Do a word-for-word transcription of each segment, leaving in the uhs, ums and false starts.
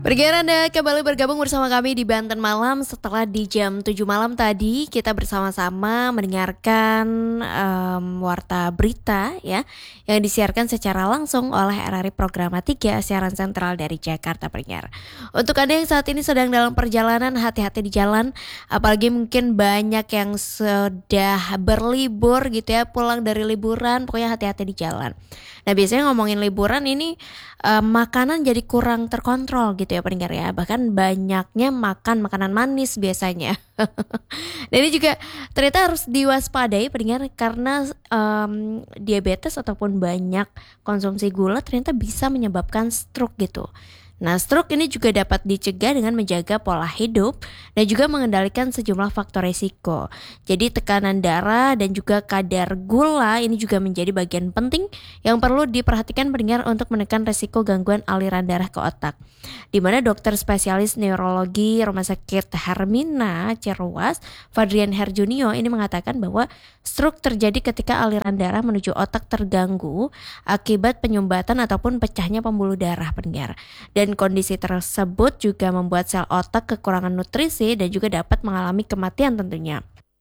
Pendengar Anda kembali bergabung bersama kami di Banten Malam. Setelah di jam tujuh malam tadi kita bersama-sama mendengarkan um, warta berita ya yang disiarkan secara langsung oleh R R I Programa tiga siaran sentral dari Jakarta pendengar. Untuk Anda yang saat ini sedang dalam perjalanan, hati-hati di jalan, apalagi mungkin banyak yang sudah berlibur gitu ya, pulang dari liburan, pokoknya hati-hati di jalan. Nah, biasanya ngomongin liburan ini uh, makanan jadi kurang terkontrol gitu ya pendengar ya. Bahkan banyaknya makan makanan manis biasanya. Dan ini juga ternyata harus diwaspadai pendengar karena um, diabetes ataupun banyak konsumsi gula ternyata bisa menyebabkan stroke gitu. Nah, stroke ini juga dapat dicegah dengan menjaga pola hidup dan juga mengendalikan sejumlah faktor risiko. Jadi tekanan darah dan juga kadar gula ini juga menjadi bagian penting yang perlu diperhatikan pendengar untuk menekan risiko gangguan aliran darah ke otak. Di mana dokter spesialis neurologi Rumah Sakit Hermina Ciruas, Fadrian Herjunio ini mengatakan bahwa stroke terjadi ketika aliran darah menuju otak terganggu akibat penyumbatan ataupun pecahnya pembuluh darah pendengar. Dan kondisi tersebut juga membuat sel otak kekurangan nutrisi dan juga dapat mengalami kematian tentunya.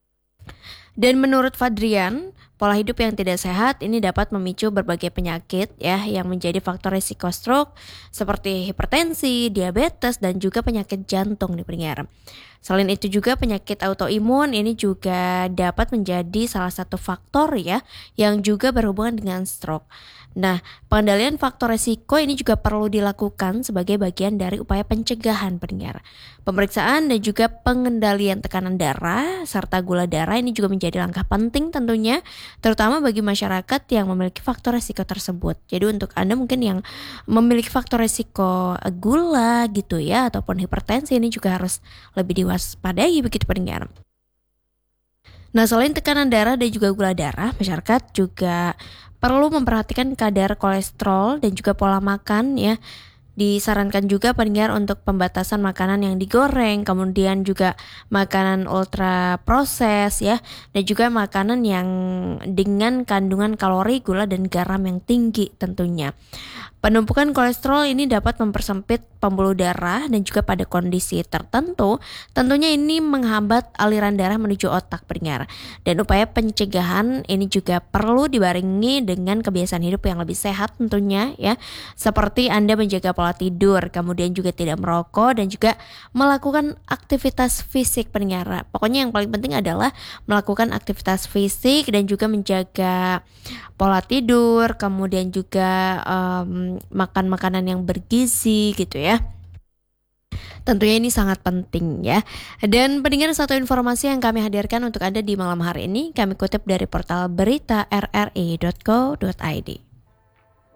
Dan menurut Fadrian, pola hidup yang tidak sehat ini dapat memicu berbagai penyakit ya yang menjadi faktor risiko stroke seperti hipertensi, diabetes dan juga penyakit jantung nih pendengar. Selain itu juga penyakit autoimun ini juga dapat menjadi salah satu faktor ya yang juga berhubungan dengan stroke. Nah, pengendalian faktor risiko ini juga perlu dilakukan sebagai bagian dari upaya pencegahan pendengar. Pemeriksaan dan juga pengendalian tekanan darah serta gula darah ini juga menjadi langkah penting tentunya, terutama bagi masyarakat yang memiliki faktor risiko tersebut. Jadi untuk Anda mungkin yang memiliki faktor risiko gula gitu ya ataupun hipertensi ini juga harus lebih diwaspadai begitu pendengar. Nah, selain tekanan darah dan juga gula darah, masyarakat juga perlu memperhatikan kadar kolesterol dan juga pola makan ya. Disarankan juga pendengar untuk pembatasan makanan yang digoreng, kemudian juga makanan ultra proses ya, dan juga makanan yang dengan kandungan kalori, gula dan garam yang tinggi tentunya. Penumpukan kolesterol ini dapat mempersempit pembuluh darah dan juga pada kondisi tertentu tentunya ini menghambat aliran darah menuju otak pendengar. Dan upaya pencegahan ini juga perlu dibarengi dengan kebiasaan hidup yang lebih sehat tentunya ya. Seperti Anda menjaga pola tidur, kemudian juga tidak merokok dan juga melakukan aktivitas fisik pendengar. Pokoknya yang paling penting adalah melakukan aktivitas fisik dan juga menjaga pola tidur, kemudian juga um, makan makanan yang bergizi gitu ya. Tentunya ini sangat penting ya. Dan pendengar, satu informasi yang kami hadirkan untuk Anda di malam hari ini kami kutip dari portal berita r r i dot co dot i d.